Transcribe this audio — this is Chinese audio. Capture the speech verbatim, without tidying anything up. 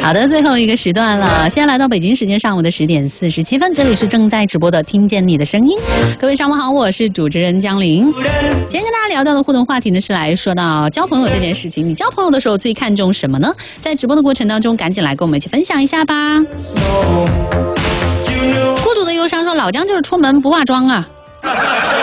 好的，最后一个时段了，现在来到北京时间上午的十点四十七分，这里是正在直播的听见你的声音。各位上午好，我是主持人江玲。今天跟大家聊到的互动话题呢，是来说到交朋友这件事情。你交朋友的时候最看重什么呢？在直播的过程当中，赶紧来跟我们一起分享一下吧。孤独的忧伤说，老姜就是出门不化妆啊。